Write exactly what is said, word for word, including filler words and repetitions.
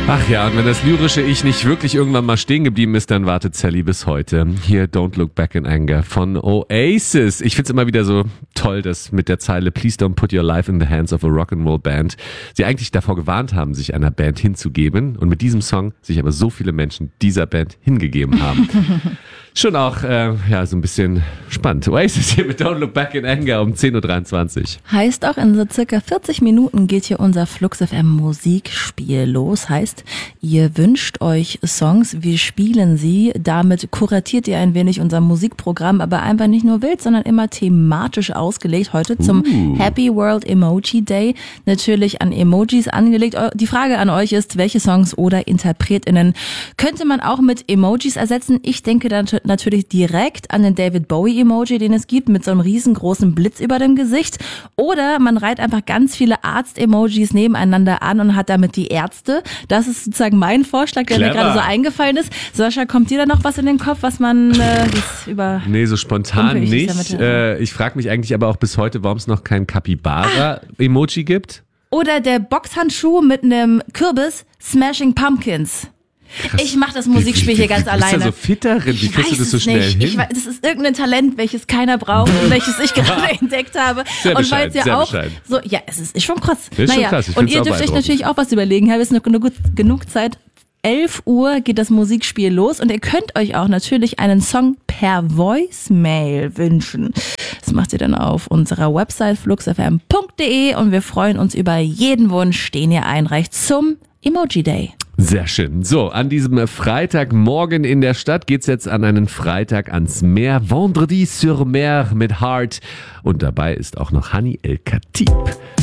Ach ja, und wenn das lyrische Ich nicht wirklich irgendwann mal stehen geblieben ist, dann wartet Sally bis heute. Hier Don't Look Back in Anger von Oasis. Ich find's immer wieder so toll, dass mit der Zeile Please don't put your life in the hands of a Rock'n'Roll Band sie eigentlich davor gewarnt haben, sich einer Band hinzugeben und mit diesem Song sich aber so viele Menschen dieser Band hingegeben haben. Schon auch äh, ja so ein bisschen spannend. Oasis hier mit Don't Look Back in Anger um zehn Uhr dreiundzwanzig. Heißt auch, in so circa vierzig Minuten geht hier unser Flux F M Musikspiel los. Heißt, ihr wünscht euch Songs, wir spielen sie. Damit kuratiert ihr ein wenig unser Musikprogramm, aber einfach nicht nur wild, sondern immer thematisch ausgelegt. Heute zum Uh. Happy World Emoji Day. Natürlich an Emojis angelegt. Die Frage an euch ist, welche Songs oder InterpretInnen könnte man auch mit Emojis ersetzen? Ich denke dann natürlich direkt an den David Bowie Emoji, den es gibt, mit so einem riesengroßen Blitz über dem Gesicht. Oder man reiht einfach ganz viele Arzt-Emojis nebeneinander an und hat damit die Ärzte. Das ist sozusagen mein Vorschlag, der Clever. mir gerade so eingefallen ist. Sascha, kommt dir da noch was in den Kopf, was man äh, über... Nee, so spontan Unfähig nicht. ist damit, Äh, ich frage mich eigentlich aber auch bis heute, warum es noch kein Capybara-Emoji gibt. Oder der Boxhandschuh mit einem Kürbis, Smashing Pumpkins. Krass. Ich mache das Musikspiel hier ganz Du bist alleine. ja so fit darin. Wie Ich kriegst du weiß das so es schnell nicht. hin? Ich weiß, das ist irgendein Talent, welches keiner braucht und welches ich gerade entdeckt habe. Sehr und weil bescheiden, es ja sehr auch bescheiden. so, ja, es ist, ist schon krass. Ist schon naja, krass, ich und find's ihr auch dürft euch beeindruckend. natürlich auch was überlegen. Habe jetzt noch genug, genug Zeit. elf Uhr geht das Musikspiel los und ihr könnt euch auch natürlich einen Song per Voicemail wünschen. Das macht ihr dann auf unserer Website flux f m punkt d e und wir freuen uns über jeden Wunsch, den ihr einreicht zum Emoji Day. Sehr schön. So, an diesem Freitagmorgen in der Stadt geht's jetzt an einen Freitag ans Meer. Vendredi sur Mer mit Heart. Und dabei ist auch noch Hani El Khatib.